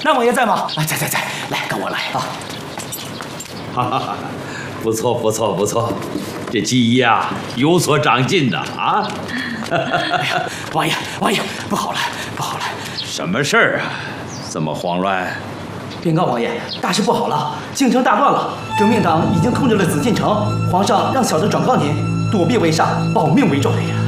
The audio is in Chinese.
那王爷在吗？啊，在，来，跟我来啊！ 哈哈哈，不错，这记忆啊有所长进的啊！ 哎呀，王爷，不好了！ 什么事儿啊？这么慌乱？ 禀告王爷，大事不好了，京城大乱了，革命党已经控制了紫禁城，皇上让小的转告您，躲避为上，保命为重。哎呀！